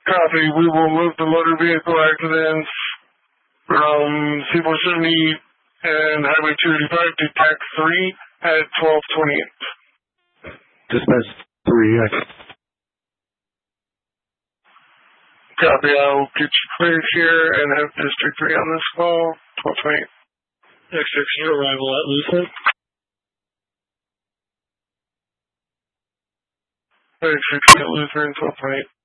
Copy. We will move the motor vehicle accidents from Seaport 70 and Highway 285 to TAC 3 at 12:28. Dispatch 3. Copy. I'll get you cleared here and have District 3 on this call. 12:28. District 2 arrival at Lutheran. District 2 at Lutheran. 12:28.